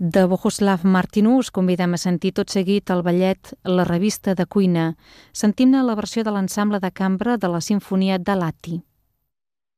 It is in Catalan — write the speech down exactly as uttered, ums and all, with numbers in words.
De Bohuslav Martinu us convidem a sentir tot seguit el ballet La revista de cuina. Sentim-ne la versió de l'ensemble de cambra de la Simfonia de Lati.